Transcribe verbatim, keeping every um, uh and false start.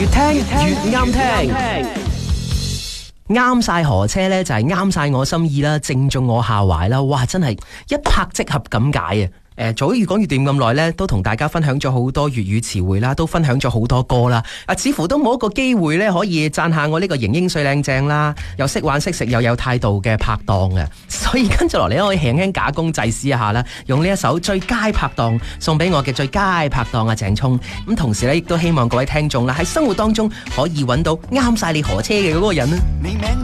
越聽越啱聽，啱晒何車呢就係啱晒我心意啦，正中我下懷啦，哇真係一拍即合咁解啊！誒，做咗越講越掂咁耐呢，都同大家分享咗好多粵語詞彙啦，都分享咗好多歌啦。啊，似乎都冇一個機會呢，可以讚下我呢個型英帥靚正啦，又識玩識食又有態度嘅拍檔嘅。所以跟住落嚟可以輕輕假公濟私一下啦，用呢一首最佳拍檔送俾我嘅最佳拍檔阿鄭聰。咁同時呢，亦都希望各位聽眾啦喺生活當中可以揾到啱晒你何車嘅嗰個人啊。